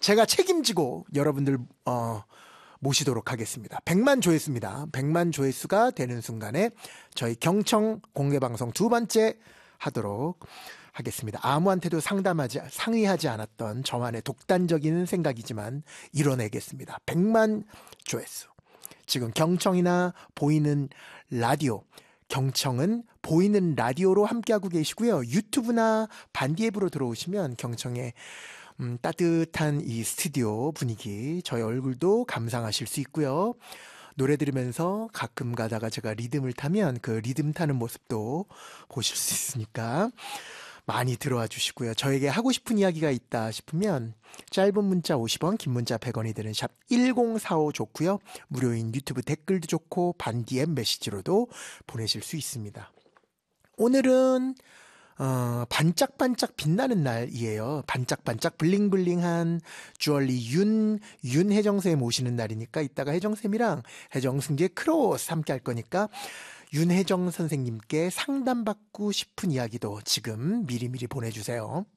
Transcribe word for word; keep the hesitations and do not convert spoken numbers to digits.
제가 책임지고 여러분들 어, 모시도록 하겠습니다. 백만 조회수입니다. 백만 조회수가 되는 순간에 저희 경청 공개방송 두 번째 하도록 하겠습니다. 아무한테도 상담하지, 상의하지 않았던 저만의 독단적인 생각이지만 이뤄내겠습니다. 백만 조회수. 지금 경청이나 보이는 라디오, 경청은 보이는 라디오로 함께하고 계시고요. 유튜브나 반디 앱으로 들어오시면 경청의 음, 따뜻한 이 스튜디오 분위기, 저희 얼굴도 감상하실 수 있고요. 노래 들으면서 가끔 가다가 제가 리듬을 타면 그 리듬 타는 모습도 보실 수 있으니까 많이 들어와 주시고요. 저에게 하고 싶은 이야기가 있다 싶으면 짧은 문자 오십 원, 긴 문자 백 원이 되는 샵 일공사오 좋고요. 무료인 유튜브 댓글도 좋고 반디앱 메시지로도 보내실 수 있습니다. 오늘은 어, 반짝반짝 빛나는 날이에요. 반짝반짝 블링블링한 주얼리 윤, 윤혜정쌤 모시는 날이니까 이따가 혜정쌤이랑 혜정승재 크로스 함께 할 거니까 윤혜정 선생님께 상담받고 싶은 이야기도 지금 미리미리 보내주세요.